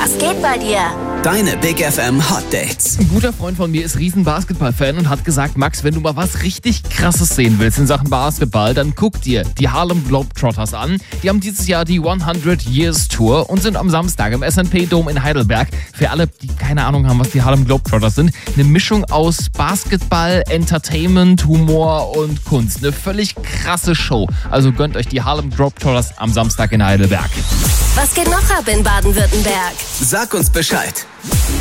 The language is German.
Was geht bei dir? Deine Big FM Hot Dates. Ein guter Freund von mir ist riesen Basketball-Fan und hat gesagt, Max, wenn du mal was richtig Krasses sehen willst in Sachen Basketball, dann guck dir die Harlem Globetrotters an. Die haben dieses Jahr die 100 Years Tour und sind am Samstag im S&P Dome in Heidelberg. Für alle, die keine Ahnung haben, was die Harlem Globetrotters sind, eine Mischung aus Basketball, Entertainment, Humor und Kunst. Eine völlig krasse Show. Also gönnt euch die Harlem Globetrotters am Samstag in Heidelberg. Was geht noch ab in Baden-Württemberg? Sag uns Bescheid.